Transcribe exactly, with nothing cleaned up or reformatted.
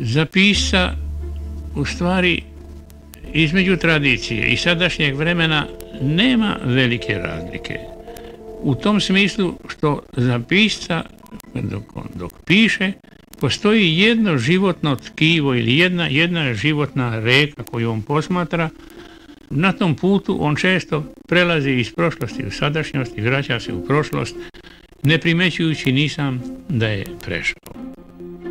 Za pisca u stvari između tradicije i sadašnjeg vremena nema velike razlike. U tom smislu što za pisca dok, dok piše postoji jedno životno tkivo ili jedna, jedna životna reka koju on posmatra. Na tom putu on često prelazi iz prošlosti u sadašnjost i vraća se u prošlost, ne primećujući nisam da je prešao.